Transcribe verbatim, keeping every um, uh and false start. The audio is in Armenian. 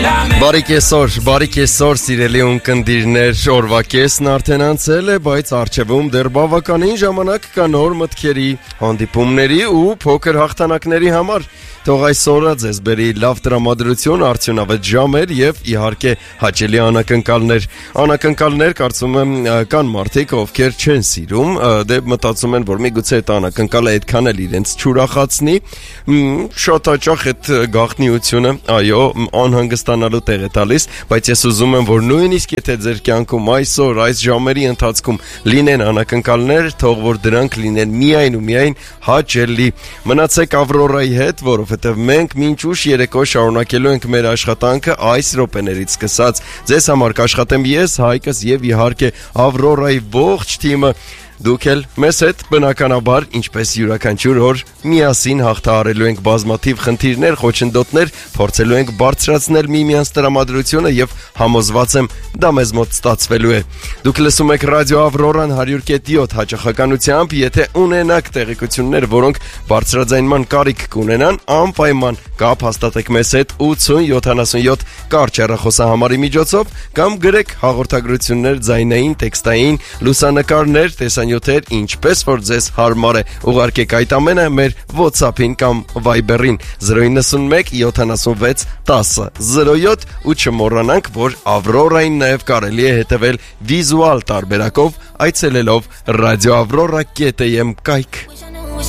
Բարի կեսօր, բարի կեսօր սիրելի ունկնդիրներ, օրվա կեսն արդեն անցել է, բայց առջևում դեռ բավականին ժամանակ կա նոր մտքերի, հանդիպումների ու փոքր հաղթանակների համար։ Թող այսօրը ձեզ բերի լավ տրամադրություն, արդյունավետ ժամեր եւ իհարկե հաճելի անակնկալներ։ Անակնկալներ կարծում եմ կան մարդիկ, ովքեր չեն սիրում, դե մտածում են, որ միգուցե այդ անակնկալը այդքան էլ իրենց չուրախացնի, շատ հաճախ այդ գաղտնիությունը, այո, անհանգստանալու տեղ է տալիս, բայց ես ուզում եմ, որ նույնիսկ եթե ձեր կյանքում այսօր այս ժամերի ընթացքում լինեն անակնկալներ, թող որ դրանք լինեն միայն ու միայն հաճելի։ Մնացեք Ավրորայի հետ, որովհետև մենք մինչ ուշ երեկո շարունակելու ենք մեր աշխատանքը այս րոպեներից սկսած։ Ձեզ համար կաշխատեմ ես, Հայկս եւ իհարկե Ավրորայի ողջ թիմը։ Դուք էլ մեզ հետ բնականաբար, ինչպես յուրաքանչյուր օր, միասին հաղթահարելու ենք բազմաթիվ խնդիրներ, խոչընդոտներ, փորձելու ենք բարձրացնել միմյանց տրամադրությունը եւ համոզված եմ, դա մեզ մոտ ստացվելու է։ Դուք լսում եք ռադիո Ավրորան հարյուր կետ յոթ հաճախականությամբ, եթե ունենաք տեղեկություններ, որոնք բարձրաձայնման կարիք կունենան, անպայման կապ հաստատեք մեզ հետ ութ յոթանասունյոթ կարճ հեռախոսահամարի միջոցով կամ գրեք հաղորդագրություններ ձայնային, տեքստային, լուսանկարներ, տեսանյութեր, ինչպես որ ձեզ հարմար է։ Ուղարկեք այդ ամենը մեր WhatsApp-ին կամ Viber-ին զրո նոց մեկ յոթանասունվեց տասը զրո յոթ ու չմոռանանք, որ Ավրորային նաև կարելի է հետևել վիզուալ տարբերակով այցելելով radio avrora կետ am կայք։